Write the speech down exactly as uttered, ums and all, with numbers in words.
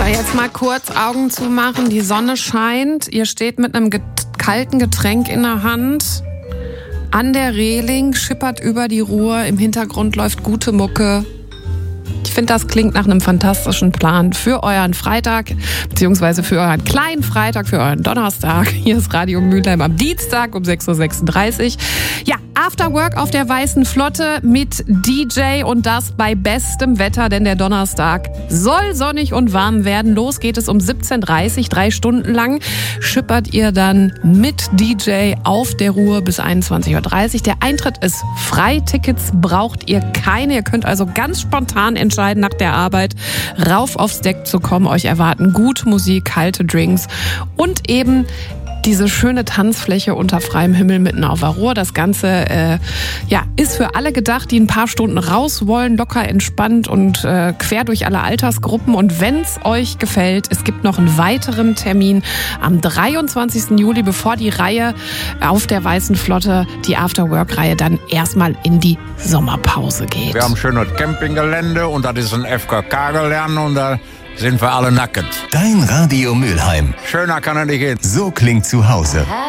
Jetzt mal kurz Augen zumachen, die Sonne scheint, ihr steht mit einem get- kalten Getränk in der Hand, an der Reling, schippert über die Ruhr, im Hintergrund läuft gute Mucke. Ich finde, das klingt nach einem fantastischen Plan für euren Freitag, beziehungsweise für euren kleinen Freitag, für euren Donnerstag. Hier ist Radio Mülheim am Dienstag um sechs Uhr sechsunddreißig. Ja, After Work auf der Weißen Flotte mit D J und das bei bestem Wetter, denn der Donnerstag soll sonnig und warm werden. Los geht es um siebzehn Uhr dreißig, drei Stunden lang schippert ihr dann mit D J auf der Ruhr bis einundzwanzig Uhr dreißig. Der Eintritt ist frei, Tickets braucht ihr keine. Ihr könnt also ganz spontan entscheiden, nach der Arbeit rauf aufs Deck zu kommen. Euch erwarten gute Musik, kalte Drinks und eben diese schöne Tanzfläche unter freiem Himmel mitten auf der Ruhr. Das Ganze äh, ja, ist für alle gedacht, die ein paar Stunden raus wollen, locker entspannt und äh, quer durch alle Altersgruppen. Und wenn es euch gefällt, es gibt noch einen weiteren Termin am dreiundzwanzigsten Juli, bevor die Reihe auf der Weißen Flotte, die After-Work-Reihe, dann erstmal in die Sommerpause geht. Wir haben ein schönes Campinggelände und das ist ein F K K-Gelände und da sind wir alle nackend. Dein Radio Mülheim. Schöner kann er nicht gehen. So klingt zu Hause.